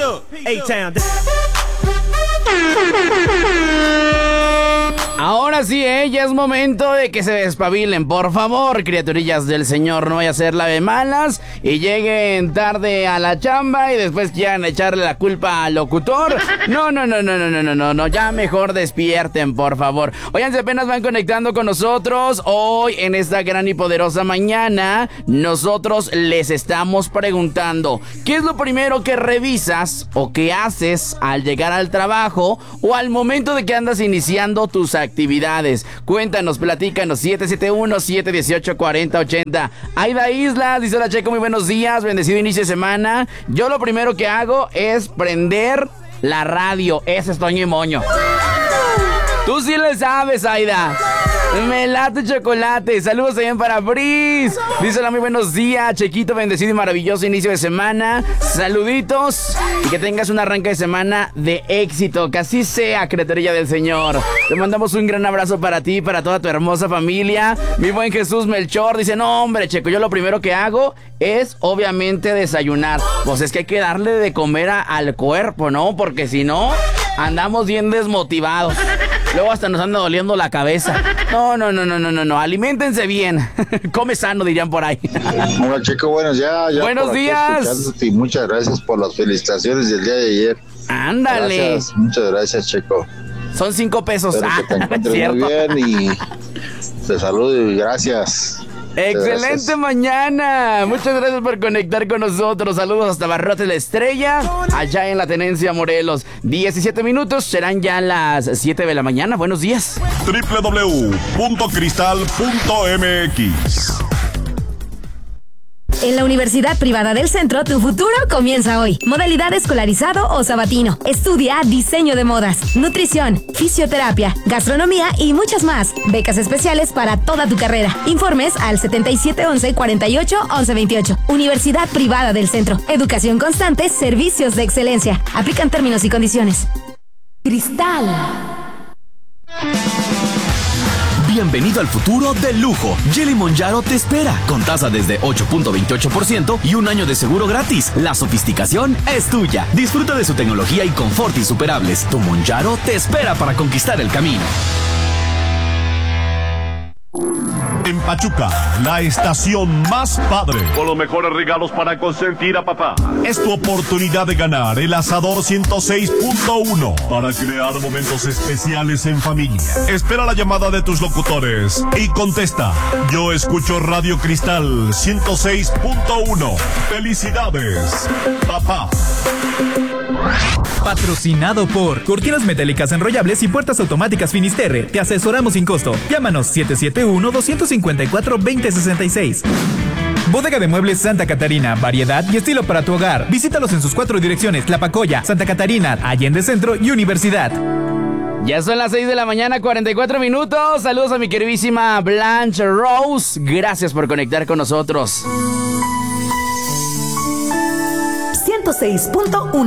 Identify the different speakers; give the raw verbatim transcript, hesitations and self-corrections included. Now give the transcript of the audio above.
Speaker 1: up, A-Town.
Speaker 2: Ahora sí, ¿eh? Ya es momento de que se despabilen, por favor, criaturillas del Señor. No vaya a ser la de malas y lleguen tarde a la chamba y después quieran echarle la culpa al locutor. No, no, no, no, no, no, no, no, no, ya mejor despierten, por favor. Oigan, si apenas van conectando con nosotros, hoy en esta gran y poderosa mañana, nosotros les estamos preguntando, ¿qué es lo primero que revisas o que haces al llegar al trabajo o al momento de que andas iniciando tus actividades? Cuéntanos, platícanos. Siete siete uno, siete uno ocho, cuatro cero ocho cero. Aida Islas dice: hola Checo, muy buenos días, bendecido inicio de semana. Yo lo primero que hago es prender la radio. Ese es Toño y Moño. Tú sí le sabes, Aida. Me late chocolate. Saludos también para Brice. Dice: hola, muy buenos días, Chequito, bendecido y maravilloso inicio de semana. Saluditos y que tengas un arranque de semana de éxito. Que así sea, criaturilla del Señor. Te mandamos un gran abrazo para ti y para toda tu hermosa familia. Mi buen Jesús Melchor dice: no, hombre, Checo, yo lo primero que hago es obviamente desayunar. Pues es que hay que darle de comer a, al cuerpo, ¿no? Porque si no, andamos bien desmotivados. Luego hasta nos anda doliendo la cabeza. No, no, no, no, no, no, no. Aliméntense bien. Come sano, dirían por ahí.
Speaker 3: Hola, Checo, buenos días. Ya
Speaker 2: Buenos días.
Speaker 3: Y muchas gracias por las felicitaciones del día de ayer.
Speaker 2: Ándale.
Speaker 3: Gracias, muchas gracias, Checo.
Speaker 2: Son cinco pesos.
Speaker 3: Espero
Speaker 2: Ah,
Speaker 3: que te encuentres
Speaker 2: cierto.
Speaker 3: muy bien y te saludo y gracias.
Speaker 2: Excelente
Speaker 3: Gracias.
Speaker 2: mañana. Muchas gracias por conectar con nosotros. Saludos hasta Barrotes La Estrella, allá en la Tenencia Morelos. diecisiete minutos, serán ya las siete de la mañana. Buenos días.
Speaker 4: doble u doble u doble u punto cristal punto m x.
Speaker 5: En la Universidad Privada del Centro, tu futuro comienza hoy. Modalidad escolarizado o sabatino. Estudia diseño de modas, nutrición, fisioterapia, gastronomía y muchas más. Becas especiales para toda tu carrera. Informes al setenta y siete once, cuarenta y ocho, once veintiocho. Universidad Privada del Centro. Educación constante, servicios de excelencia. Aplican términos y condiciones. Cristal.
Speaker 6: Bienvenido al futuro del lujo. Jelly Monjaro te espera con tasa desde ocho punto veintiocho por ciento y un año de seguro gratis. La sofisticación es tuya. Disfruta de su tecnología y confort insuperables. Tu Monjaro te espera para conquistar el camino.
Speaker 4: En Pachuca, la estación más padre, con los mejores regalos para consentir a papá. Es tu oportunidad de ganar el Asador ciento seis punto uno para crear momentos especiales en familia. Espera la llamada de tus locutores y contesta: yo escucho Radio Cristal ciento seis punto uno. ¡Felicidades, papá!
Speaker 7: Patrocinado por Cortinas Metálicas Enrollables y Puertas Automáticas Finisterre. Te asesoramos sin costo. Llámanos siete siete uno, dos cinco cuatro, dos cero seis seis. Bodega de Muebles Santa Catarina. Variedad y estilo para tu hogar. Visítalos en sus cuatro direcciones: Tlapacoya, Santa Catarina, Allende Centro y Universidad.
Speaker 2: Ya son las seis de la mañana, cuarenta y cuatro minutos. Saludos a mi queridísima Blanche Rose. Gracias por conectar con nosotros.
Speaker 5: ciento seis punto uno